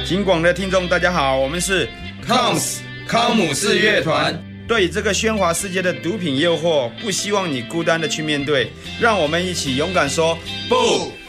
品广的听众大家好，我们是 COMS 康姆士乐团。 对这个喧哗世界的毒品诱惑，不希望你孤单的去面对，让我们一起勇敢说不。